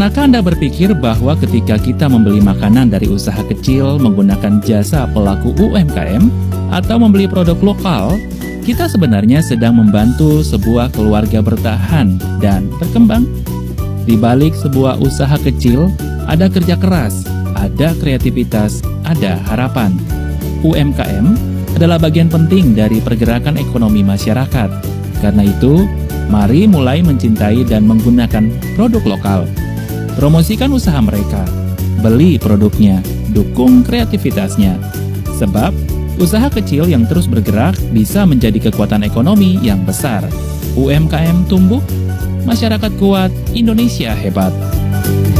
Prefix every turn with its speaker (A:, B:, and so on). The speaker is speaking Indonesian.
A: Pernahkah Anda berpikir bahwa ketika kita membeli makanan dari usaha kecil menggunakan jasa pelaku UMKM atau membeli produk lokal, kita sebenarnya sedang membantu sebuah keluarga bertahan dan berkembang? Di balik sebuah usaha kecil, ada kerja keras, ada kreativitas, ada harapan. UMKM adalah bagian penting dari pergerakan ekonomi masyarakat. Karena itu, mari mulai mencintai dan menggunakan produk lokal. Promosikan usaha mereka, beli produknya, dukung kreativitasnya. Sebab, usaha kecil yang terus bergerak bisa menjadi kekuatan ekonomi yang besar. UMKM tumbuh, masyarakat kuat, Indonesia hebat.